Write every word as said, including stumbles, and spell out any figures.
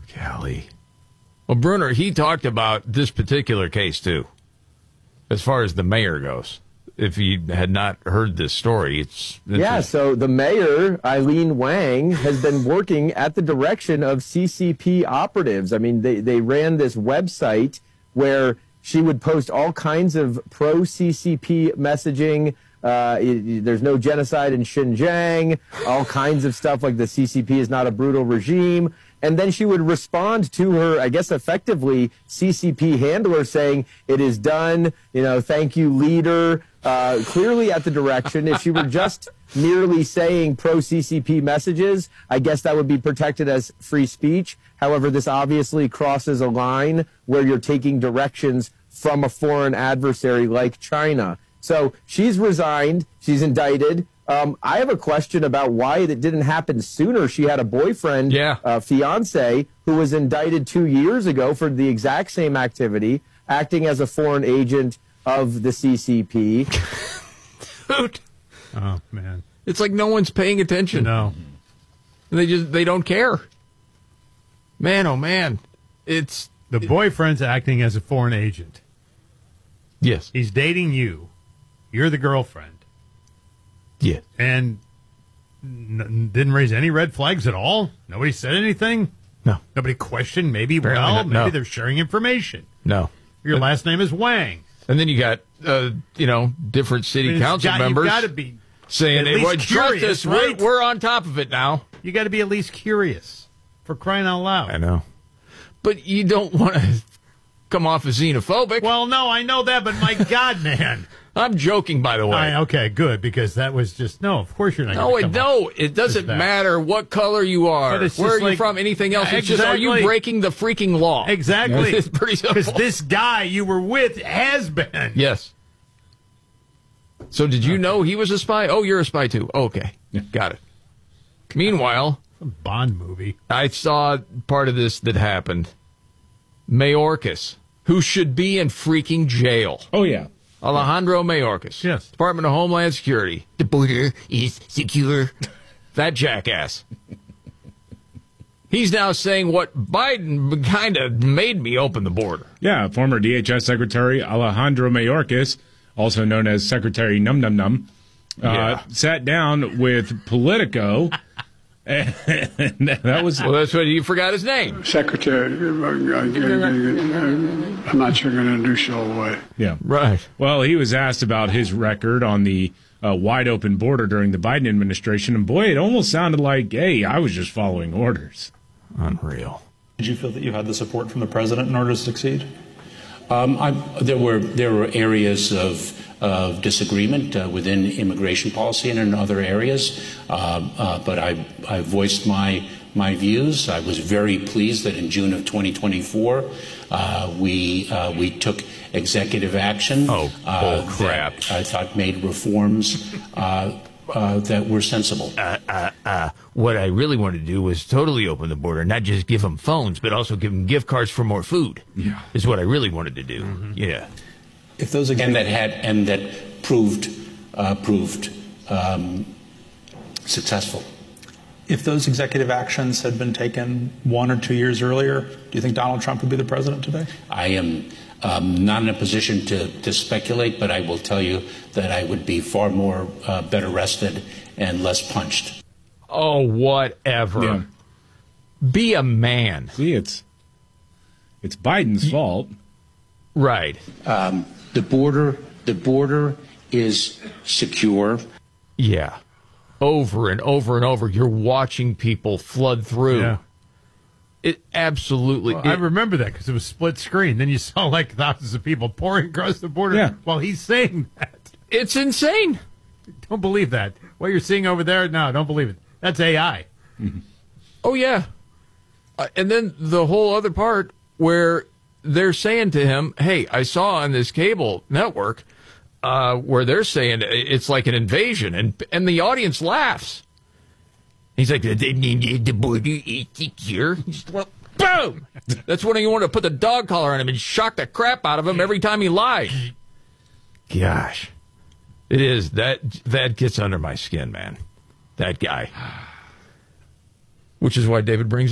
Golly. Well, Brunner, he talked about this particular case, too, as far as the mayor goes. If you had not heard this story, it's... it's yeah, so the mayor, Eileen Wang, has been working at the direction of C C P operatives. I mean, they, they ran this website where she would post all kinds of pro-C C P messaging. Uh, it, there's no genocide in Xinjiang, all kinds of stuff like the C C P is not a brutal regime. And then she would respond to her, I guess, effectively, C C P handler saying, it is done, you know, thank you, leader, uh, clearly at the direction. If she were just merely saying pro-C C P messages, I guess that would be protected as free speech. However, this obviously crosses a line where you're taking directions from a foreign adversary like China. So she's resigned. She's indicted. Um, I have a question about why it didn't happen sooner. She had a boyfriend, yeah. uh, fiance, who was indicted two years ago for the exact same activity, acting as a foreign agent of the C C P. Dude. Oh, man. It's like no one's paying attention. No. They just, they don't care. Man, oh, man. It's... The boyfriend's acting as a foreign agent. Yes. He's dating you. You're the girlfriend. Yeah. And n- didn't raise any red flags at all? Nobody said anything? No. Nobody questioned? Maybe, Apparently well, not, maybe no. they're sharing information. No. Your but, last name is Wang. And then you got, uh, you know, different city I mean, council got, members you gotta be saying, at hey, least well, trust curious, us, right? we're, we're on top of it now. You got to be at least curious, for crying out loud. I know. But you don't want to come off as xenophobic. Well, no, I know that, but my God, man. I'm joking, by the way. I, okay, good, because that was just, no, of course you're not No, going it, to no, it doesn't matter what color you are, But it's where are just you like- from, anything else. Yeah, It's just, are you exactly. breaking the freaking law? Exactly. It's pretty simple. Because this guy you were with has been. Yes. So did you know he was a spy? Oh, you're a spy too. Oh, okay. Got it. Meanwhile, Some Bond movie. I saw part of this that happened. Mayorkas, who should be in freaking jail. Oh, yeah. Alejandro Mayorkas. Yes. Department of Homeland Security. The border is secure. That jackass. He's now saying what Biden kind of made me open the border. Yeah, former D H S Secretary Alejandro Mayorkas, also known as Secretary Num Num Num, uh, Yeah. sat down with Politico. And that was Well, that's what you forgot his name. Secretary, I'm not sure going to introduce you all the way. yeah. Right. Well, he was asked about his record on the uh, wide open border during the Biden administration, and boy, it almost sounded like, hey, I was just following orders. Unreal. Did you feel that you had the support from the president in order to succeed? Um, I, there were there were areas of of disagreement uh, within immigration policy and in other areas, uh, uh, but I I voiced my my views. I was very pleased that in June of twenty twenty-four uh, we uh, we took executive action. Oh, uh, oh crap! That I thought made reforms uh, uh, that were sensible. Uh, uh, uh, what I really wanted to do was totally open the border, not just give them phones, but also give them gift cards for more food. Yeah, is what I really wanted to do. Mm-hmm. Yeah. If those and that had and that proved uh, proved um, successful. if those executive actions had been taken one or two years earlier, do you think Donald Trump would be the president today? I am um, not in a position to, to speculate, but I will tell you that I would be far more uh, better rested and less punched. Oh, whatever. Yeah. Be a man. See, it's it's Biden's fault. Right. Um, the border, the border is secure. Yeah. Over and over and over, you're watching people flood through. Yeah. It absolutely. Well, I it- remember that because it was split screen. Then you saw like thousands of people pouring across the border Yeah. while he's saying that. it's insane. Don't believe that. What you're seeing over there, no, don't believe it. That's A I. Oh, yeah. Uh, and then the whole other part where they're saying to him, hey, I saw on this cable network uh, where they're saying it's like an invasion, and and the audience laughs. He's like, the border is secure. Well, boom! That's when you want to put the dog collar on him and shock the crap out of him every time he lies. Gosh. It is. That, that gets under my skin, man. That guy. Which is why David brings